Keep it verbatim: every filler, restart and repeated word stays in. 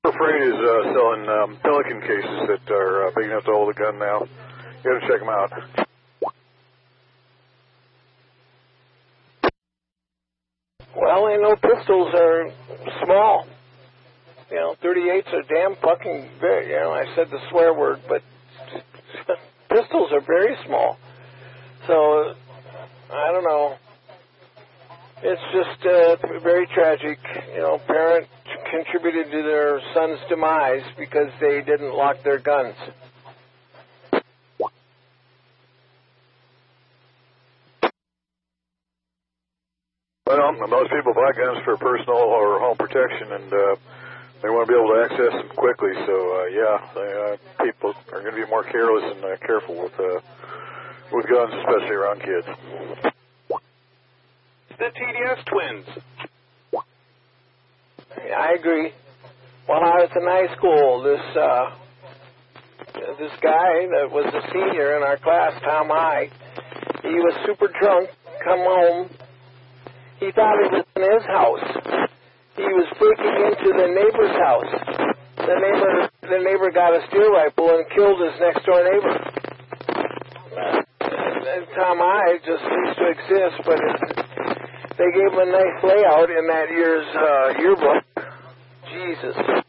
Freight is uh, selling um, Pelican cases that are uh, big enough to hold a gun now. You got to check them out. Well, I know pistols are small. You know, thirty-eights are damn fucking big. You know, I said the swear word, but pistols are very small. So, I don't know. It's just uh, very tragic. You know, parent contributed to their son's demise because they didn't lock their guns. Well, most people buy guns for personal or home protection, and uh, they want to be able to access them quickly. So, uh, yeah, they, uh, people are going to be more careless and uh, careful with uh, with guns, especially around kids. The T D S twins. I agree. When I was in high school, this uh, this guy that was a senior in our class, Tom I, he was super drunk, come home. He thought it was in his house. He was breaking into the neighbor's house. The neighbor, the neighbor got a steel rifle and killed his next door neighbor. And Tom I just ceased to exist, but it, they gave him a nice layout in that year's uh, yearbook. Jesus.